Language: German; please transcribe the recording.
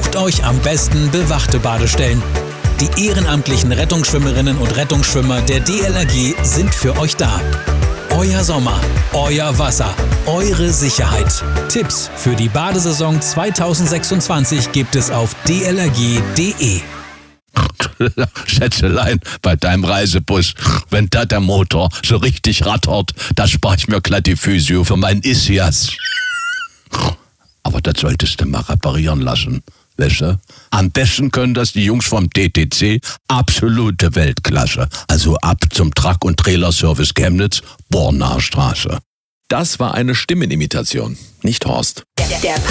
Sucht euch am besten bewachte Badestellen. Die ehrenamtlichen Rettungsschwimmerinnen und Rettungsschwimmer der DLRG sind für euch da. Euer Sommer, euer Wasser, eure Sicherheit. Tipps für die Badesaison 2026 gibt es auf dlrg.de. Schätzelein, bei deinem Reisebus, wenn da der Motor so richtig rattert, da spare ich mir glatt die Physio für meinen Isias. Aber das solltest du mal reparieren lassen. Weißt du? Am besten können das die Jungs vom DTC, absolute Weltklasse. Also ab zum Truck- und Trailerservice Chemnitz, Bornaer Straße. Das war eine Stimmenimitation, nicht Horst. Der